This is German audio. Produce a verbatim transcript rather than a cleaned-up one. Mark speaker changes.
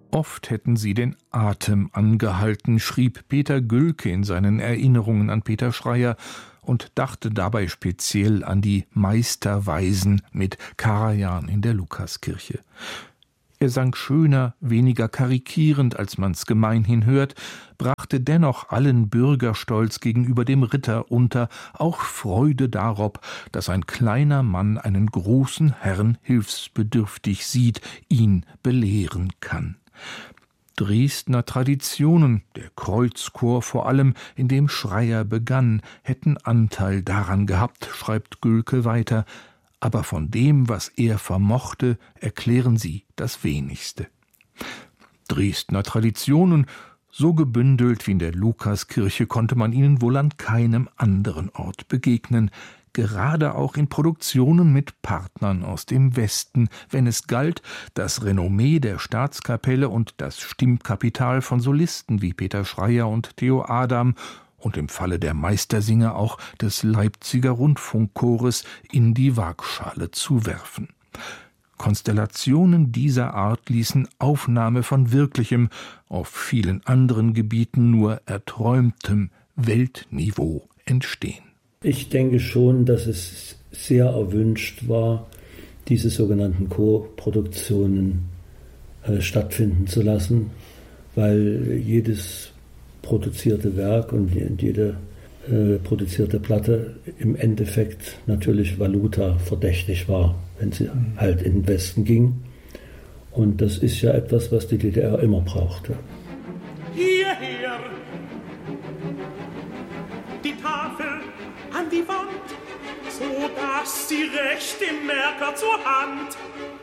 Speaker 1: Oft hätten sie den Atem angehalten, schrieb Peter Gülke in seinen Erinnerungen an Peter Schreyer und dachte dabei speziell an die Meisterweisen mit Karajan in der Lukaskirche. Er sang schöner, weniger karikierend, als man's gemeinhin hört, brachte dennoch allen Bürgerstolz gegenüber dem Ritter unter, auch Freude darob, dass ein kleiner Mann einen großen Herrn hilfsbedürftig sieht, ihn belehren kann. Dresdner Traditionen, der Kreuzchor vor allem, in dem Schreyer begann, hätten Anteil daran gehabt, schreibt Gülke weiter, aber von dem, was er vermochte, erklären sie das Wenigste. Dresdner Traditionen, so gebündelt wie in der Lukaskirche, konnte man ihnen wohl an keinem anderen Ort begegnen, gerade auch in Produktionen mit Partnern aus dem Westen, wenn es galt, das Renommee der Staatskapelle und das Stimmkapital von Solisten wie Peter Schreyer und Theo Adam und im Falle der Meistersinger auch des Leipziger Rundfunkchores in die Waagschale zu werfen. Konstellationen dieser Art ließen Aufnahme von wirklichem, auf vielen anderen Gebieten nur erträumtem Weltniveau entstehen.
Speaker 2: Ich denke schon, dass es sehr erwünscht war, diese sogenannten Co-Produktionen äh, stattfinden zu lassen, weil jedes produzierte Werk und jede äh, produzierte Platte im Endeffekt natürlich Valuta verdächtig war, wenn sie mhm. halt in den Westen ging. Und das ist ja etwas, was die D D R immer brauchte.
Speaker 3: Hierher! Die Tafel an die Wand, so dass sie recht im Merker zur Hand.